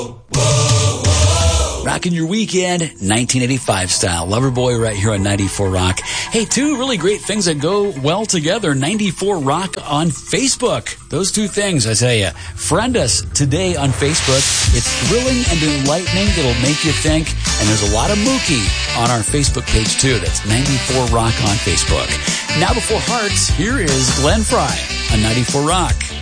Rocking your weekend, 1985 style. Loverboy right here on 94 Rock. Hey, two really great things that go well together. 94 Rock on Facebook. Those two things, I tell you. Friend us today on Facebook. It's thrilling and enlightening. It'll make you think. And there's a lot of Mookie on our Facebook page, too. That's 94 Rock on Facebook. Now before Hearts, here is Glenn Fry on 94 Rock.